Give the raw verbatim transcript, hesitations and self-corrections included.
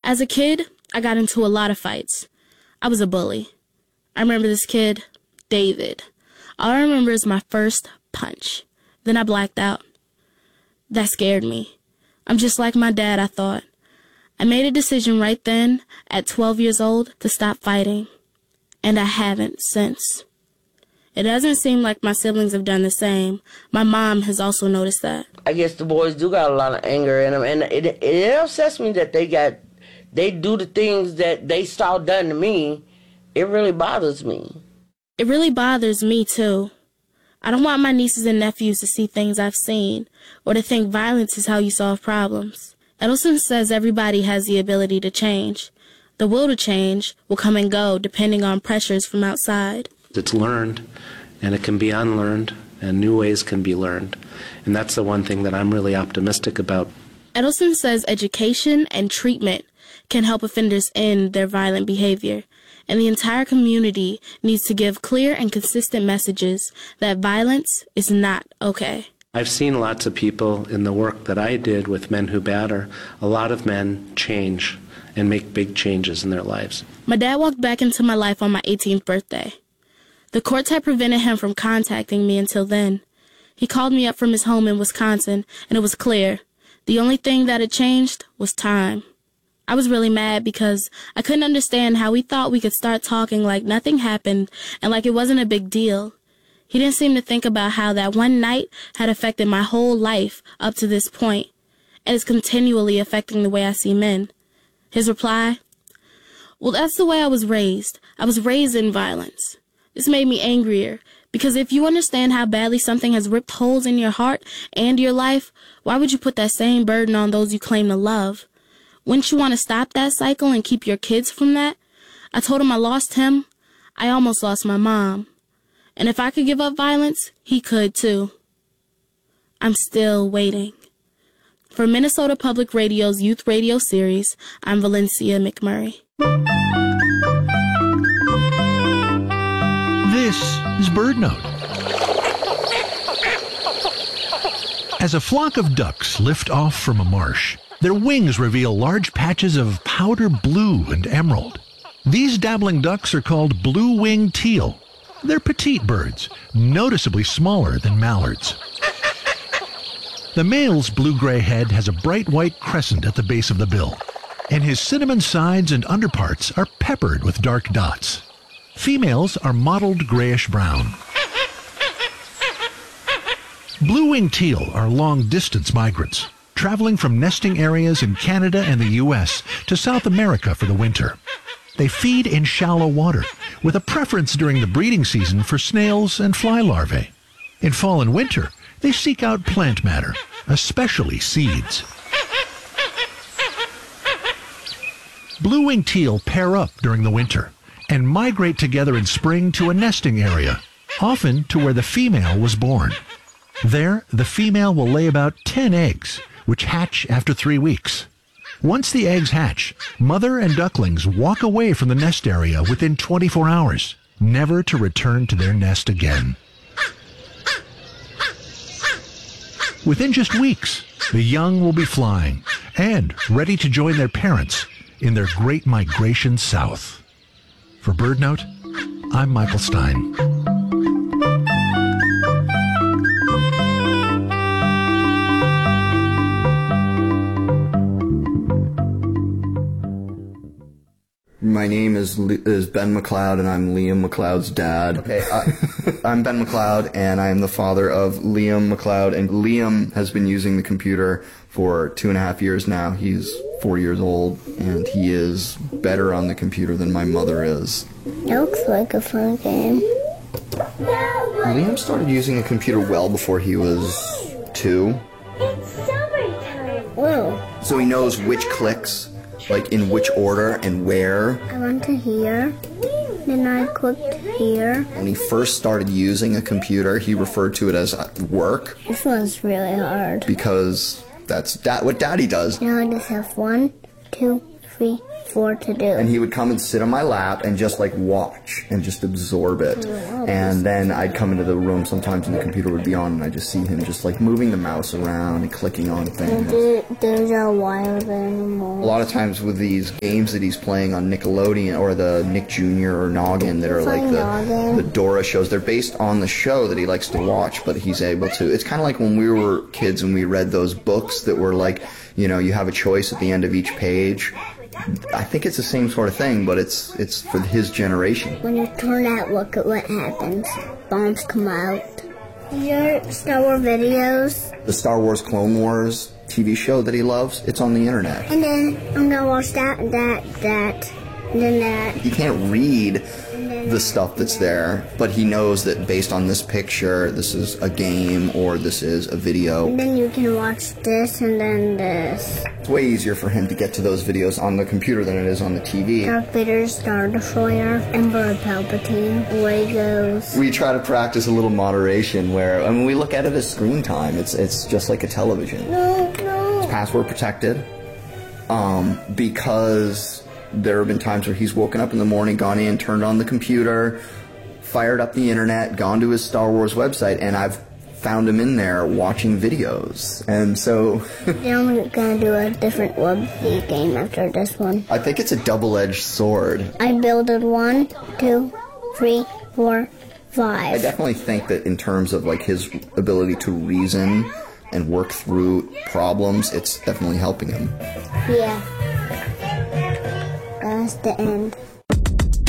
As a kid, I got into a lot of fights. I was a bully. I remember this kid, David. All I remember is my first punch. Then I blacked out. That scared me. I'm just like my dad, I thought. I made a decision right then, at twelve years old, to stop fighting. And I haven't since. It doesn't seem like my siblings have done the same. My mom has also noticed that. I guess the boys do got a lot of anger in them, and it, it, it upsets me that they got, they do the things that they saw done to me. It really bothers me. It really bothers me, too. I don't want my nieces and nephews to see things I've seen, or to think violence is how you solve problems. Edelson says everybody has the ability to change. The will to change will come and go depending on pressures from outside. It's learned, and it can be unlearned, and new ways can be learned. And that's the one thing that I'm really optimistic about. Edelson says education and treatment can help offenders end their violent behavior, and the entire community needs to give clear and consistent messages that violence is not okay. I've seen lots of people in the work that I did with Men Who Batter. A lot of men change and make big changes in their lives. My dad walked back into my life on my eighteenth birthday. The courts had prevented him from contacting me until then. He called me up from his home in Wisconsin, and it was clear. The only thing that had changed was time. I was really mad because I couldn't understand how he thought we could start talking like nothing happened and like it wasn't a big deal. He didn't seem to think about how that one night had affected my whole life up to this point, and is continually affecting the way I see men. His reply? Well, that's the way I was raised. I was raised in violence. This made me angrier, because if you understand how badly something has ripped holes in your heart and your life, why would you put that same burden on those you claim to love? Wouldn't you want to stop that cycle and keep your kids from that? I told him I lost him. I almost lost my mom. And if I could give up violence, he could too. I'm still waiting. For Minnesota Public Radio's Youth Radio Series, I'm Valencia McMurray. This is BirdNote. As a flock of ducks lift off from a marsh, their wings reveal large patches of powder blue and emerald. These dabbling ducks are called blue-winged teal. They're petite birds, noticeably smaller than mallards. The male's blue-gray head has a bright white crescent at the base of the bill, and his cinnamon sides and underparts are peppered with dark dots. Females are mottled grayish-brown. Blue-winged teal are long-distance migrants, traveling from nesting areas in Canada and the U S to South America for the winter. They feed in shallow water, with a preference during the breeding season for snails and fly larvae. In fall and winter, they seek out plant matter, especially seeds. Blue-winged teal pair up during the winter and migrate together in spring to a nesting area, often to where the female was born. There, the female will lay about ten eggs, which hatch after three weeks. Once the eggs hatch, mother and ducklings walk away from the nest area within twenty-four hours, never to return to their nest again. Within just weeks, the young will be flying and ready to join their parents in their great migration south. For BirdNote, I'm Michael Stein. My name is is Ben McLeod, and I'm Liam McLeod's dad. Okay, I, I'm Ben McLeod, and I am the father of Liam McLeod. And Liam has been using the computer for two and a half years now. He's four years old, and he is better on the computer than my mother is. It looks like a fun game. Liam started using a computer well before he was two. It's summertime. Whoa. So he knows which clicks, like in which order and where. I went to here, then I clicked here. When he first started using a computer, he referred to it as work. This one's really hard. Because that's da- what Daddy does. Now I just have one, two, three, for to do. And he would come and sit on my lap and just like watch and just absorb it. And then I'd come into the room sometimes and the computer would be on and I'd just see him just like moving the mouse around and clicking on things. There's a wild animal. A lot of times with these games that he's playing on Nickelodeon or the Nick Junior or Noggin that are like the, the Dora shows, they're based on the show that he likes to watch, but he's able to. It's kind of like when we were kids and we read those books that were like, you know, you have a choice at the end of each page. I think it's the same sort of thing, but it's it's for his generation. When you turn that, look at what happens. Bombs come out. Your Star Wars videos. The Star Wars Clone Wars T V show that he loves, it's on the internet. And then I'm gonna watch that, that, that, and then that. He can't read the stuff that's there, but he knows that based on this picture, this is a game or this is a video. And then you can watch this and then this. It's way easier for him to get to those videos on the computer than it is on the T V. Darth Vader, Star Destroyer, Emperor Palpatine, Legos. We try to practice a little moderation where, I mean, we look at it as screen time. It's it's just like a television. No, no. It's password protected, um, because there have been times where he's woken up in the morning, gone in, turned on the computer, fired up the internet, gone to his Star Wars website, and I've found him in there watching videos. And so Then I'm gonna do a different web game after this one. I think it's a double-edged sword. I builded one, two, three, four, I five. definitely think that in terms of like his ability to reason and work through problems, it's definitely helping him. Yeah. That's the end.